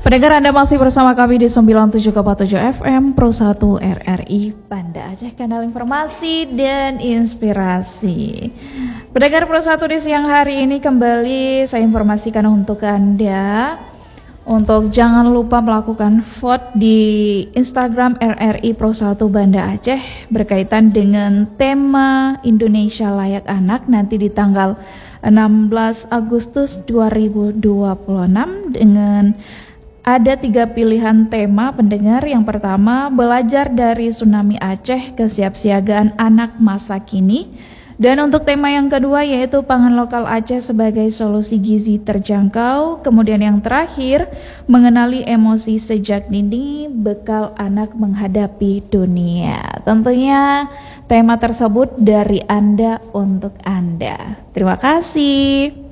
Pendengar, Anda masih bersama kami di 97,7 FM Pro 1 RRI Banda Aceh, kanal informasi dan inspirasi. Pendengar Pro 1, di siang hari ini kembali saya informasikan untuk Anda untuk jangan lupa melakukan vote di Instagram RRI Pro 1 Banda Aceh berkaitan dengan tema Indonesia Layak Anak nanti di tanggal 16 Agustus 2026 dengan ada 3 pilihan tema, pendengar. Yang pertama, belajar dari tsunami Aceh, kesiapsiagaan anak masa kini. Dan untuk tema yang kedua yaitu pangan lokal Aceh sebagai solusi gizi terjangkau. Kemudian yang terakhir, mengenali emosi sejak dini, bekal anak menghadapi dunia. Tentunya tema tersebut dari Anda untuk Anda. Terima kasih.